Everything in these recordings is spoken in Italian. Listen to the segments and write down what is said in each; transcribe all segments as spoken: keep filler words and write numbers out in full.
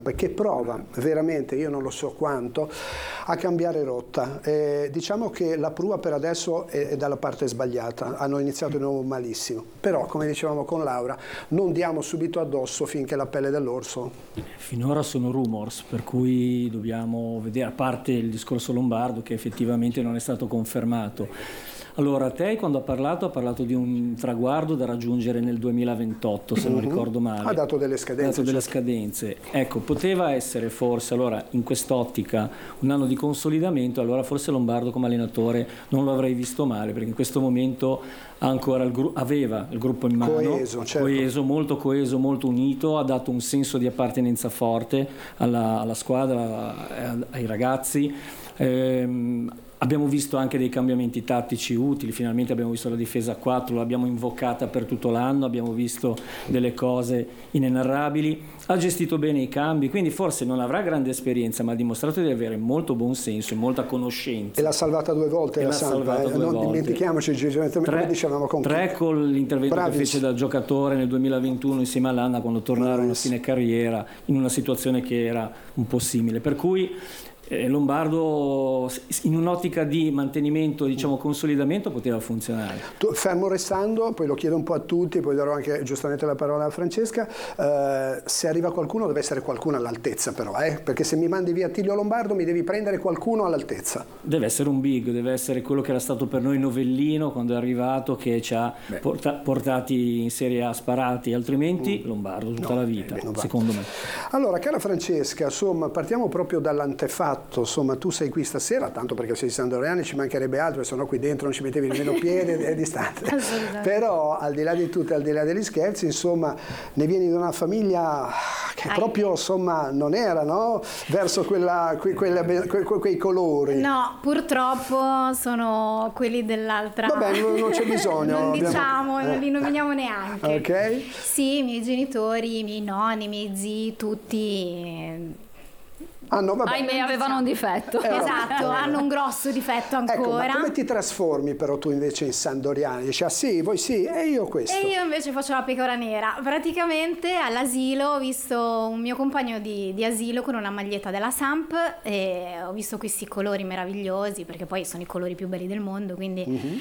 perché prova veramente, io non lo so quanto, a cambiare rotta. Eh, diciamo che la prua per adesso è, è dalla parte sbagliata, hanno iniziato di nuovo malissimo, però come dicevamo con Laura non diamo subito addosso finché la pelle dell'orso. Finora sono rumors, per cui dobbiamo vedere, a parte il discorso lombardo che effettivamente non è stato confermato. Allora, te quando ha parlato ha parlato di un traguardo da raggiungere nel duemilaventotto, se non Mm-hmm. ricordo male. Ha dato delle scadenze. Ha dato delle certo. scadenze. Ecco, poteva essere forse, allora, in quest'ottica, un anno di consolidamento, allora forse Lombardo come allenatore non lo avrei visto male, perché in questo momento ha ancora il gru- aveva il gruppo in mano, coeso, certo. coeso, molto coeso, molto unito, ha dato un senso di appartenenza forte alla, alla squadra, ai ragazzi. Ehm, Abbiamo visto anche dei cambiamenti tattici utili, finalmente abbiamo visto la difesa a quattro, l'abbiamo invocata per tutto l'anno, abbiamo visto delle cose inenarrabili, ha gestito bene i cambi, quindi forse non avrà grande esperienza, ma ha dimostrato di avere molto buon senso e molta conoscenza. E l'ha salvata due volte e la l'ha Samp, salvata eh? due Non volte. dimentichiamoci, come dicevamo con Tre con l'intervento Bravis. che fece da giocatore nel duemilaventuno insieme all'Anna quando tornarono a fine carriera in una situazione che era un po' simile, per cui Eh, Lombardo in un'ottica di mantenimento, diciamo consolidamento, poteva funzionare. Tu, fermo restando, poi lo chiedo un po' a tutti, poi darò anche giustamente la parola a Francesca, eh, se arriva qualcuno deve essere qualcuno all'altezza però, eh? Perché se mi mandi via Attilio Lombardo mi devi prendere qualcuno all'altezza. Deve essere un big, deve essere quello che era stato per noi Novellino quando è arrivato, che ci ha porta- portati in Serie A sparati, altrimenti mm. Lombardo tutta no, la vita, eh, secondo me. Allora, cara Francesca, insomma, partiamo proprio dall'antefatto. Insomma, tu sei qui stasera, tanto perché sei sandoriani, ci mancherebbe altro, se no qui dentro non ci mettevi nemmeno piede, è distante. Però al di là di tutto, al di là degli scherzi, insomma, ne vieni da una famiglia che Ai. proprio, insomma, non era, no? Verso quella, que, quella, que, que, quei colori. No, purtroppo sono quelli dell'altra. Vabbè, non, non c'è bisogno. non diciamo, abbiamo... non li nominiamo neanche. Ok. Sì, i miei genitori, i miei nonni, i miei zii, tutti... Ah, no, vabbè. Ahimè, avevano un difetto. Eh, esatto, hanno un grosso difetto ancora. Ecco, ma come ti trasformi però tu invece in sandoriani? Dici, ah sì, voi sì, e io questo. E io invece faccio la pecora nera. Praticamente all'asilo ho visto un mio compagno di, di asilo con una maglietta della Samp e ho visto questi colori meravigliosi, perché poi sono i colori più belli del mondo, quindi... Mm-hmm.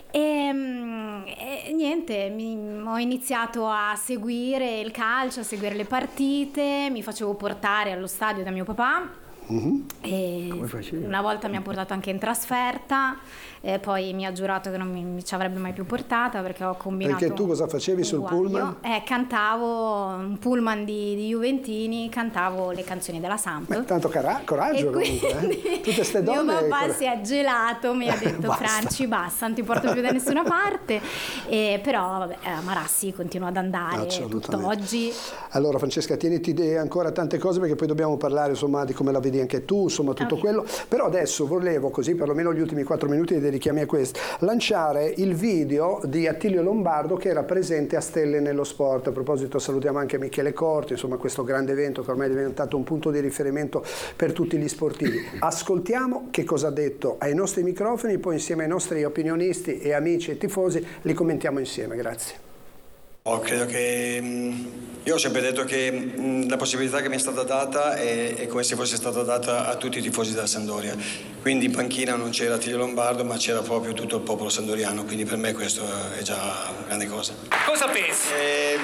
E, e niente, mi, ho iniziato a seguire il calcio, a seguire le partite, mi facevo portare allo stadio da mio papà. Mm-hmm. E una volta mi ha portato anche in trasferta e poi mi ha giurato che non mi, mi ci avrebbe mai più portata perché ho combinato. Perché tu cosa facevi sul guaio. pullman? Eh, cantavo un pullman di, di Juventini, cantavo le canzoni della Samp. Beh, tanto cara- coraggio comunque, eh? Tutte ste donne. Mio papà cor- si è gelato, mi ha detto Franci basta, non ti porto più da nessuna parte, e, però vabbè, Marassi continua ad andare tutt'oggi. Allora Francesca, tieniti ancora tante cose perché poi dobbiamo parlare insomma di come la vedi anche tu, insomma tutto okay. quello, però adesso volevo così perlomeno gli ultimi quattro minuti li dedichiamo a questo, lanciare il video di Attilio Lombardo che era presente a Stelle nello Sport. A proposito salutiamo anche Michele Corti, insomma questo grande evento che ormai è diventato un punto di riferimento per tutti gli sportivi. Ascoltiamo che cosa ha detto ai nostri microfoni, poi insieme ai nostri opinionisti e amici e tifosi li commentiamo insieme. Grazie. Oh, credo che io ho sempre detto che la possibilità che mi è stata data è, è come se fosse stata data a tutti i tifosi della Sampdoria, quindi in panchina non c'era Attilio Lombardo ma c'era proprio tutto il popolo sandoriano, quindi per me questo è già una grande cosa. Cosa pensi? E,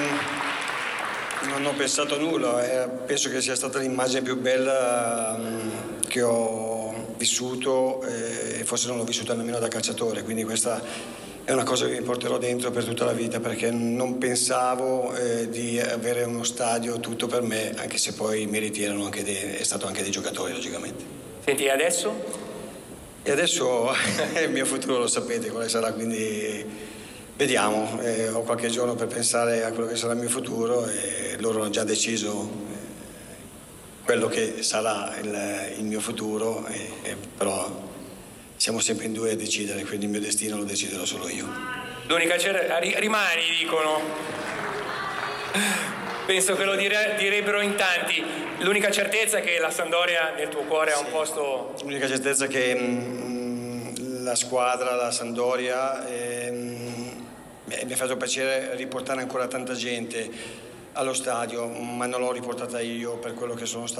non ho pensato a nulla, eh, penso che sia stata l'immagine più bella um, che ho vissuto eh, e forse non l'ho vissuta nemmeno da calciatore, quindi questa è una cosa che mi porterò dentro per tutta la vita perché non pensavo eh, di avere uno stadio tutto per me, anche se poi i meriti erano anche dei, è stato anche dei giocatori logicamente. Senti, e adesso? E adesso il mio futuro lo sapete quale sarà, quindi vediamo, eh, ho qualche giorno per pensare a quello che sarà il mio futuro e loro hanno già deciso quello che sarà il, il mio futuro, e, e però siamo sempre in due a decidere, quindi il mio destino lo deciderò solo io. L'unica certezza, rimani, dicono. Penso che lo dire, direbbero in tanti. L'unica certezza è che la Sampdoria nel tuo cuore sì. ha un posto... L'unica certezza è che mh, la squadra, la Sampdoria, ehm, mi ha fatto piacere riportare ancora tanta gente allo stadio, ma non l'ho riportata io per quello che sono stato.